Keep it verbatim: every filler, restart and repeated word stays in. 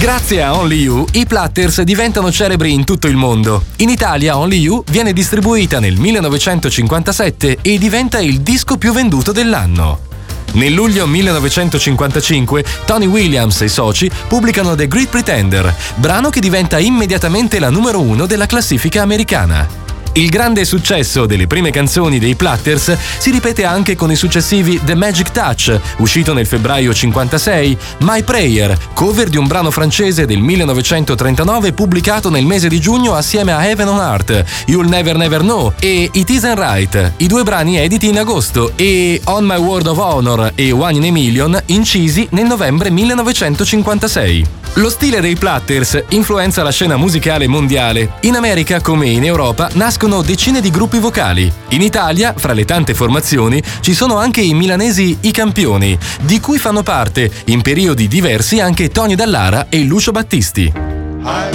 Grazie a Only You, i Platters diventano celebri in tutto il mondo. In Italia Only You viene distribuita nel millenovecentocinquantasette e diventa il disco più venduto dell'anno. Nel luglio millenovecentocinquantacinque, Tony Williams e soci pubblicano The Great Pretender, brano che diventa immediatamente la numero uno della classifica americana. Il grande successo delle prime canzoni dei Platters si ripete anche con i successivi The Magic Touch, uscito nel febbraio cinquantasei, My Prayer, cover di un brano francese del millenovecentotrentanove pubblicato nel mese di giugno assieme a Heaven on Earth, You'll Never Never Know e It Isn't Right, i due brani editi in agosto, e On My Word of Honor e One in a Million incisi nel novembre millenovecentocinquantasei. Lo stile dei Platters influenza la scena musicale mondiale. In America, come in Europa, nascono decine di gruppi vocali. In Italia, fra le tante formazioni, ci sono anche i milanesi I Campioni, di cui fanno parte, in periodi diversi, anche Tony Dallara e Lucio Battisti. I